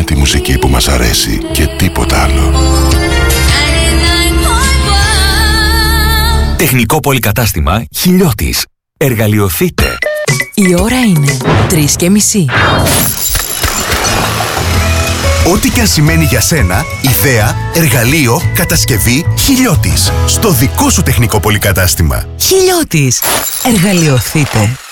τη μουσική που μας αρέσει και τίποτα άλλο. Τεχνικό πολυκατάστημα Χιλιώτης. Εργαλειοθείτε. Η ώρα είναι 3:30. Ό,τι και αν σημαίνει για σένα, ιδέα, εργαλείο, κατασκευή, Χιλιώτης. Στο δικό σου τεχνικό πολυκατάστημα. Χιλιώτης. Εργαλειοθείτε.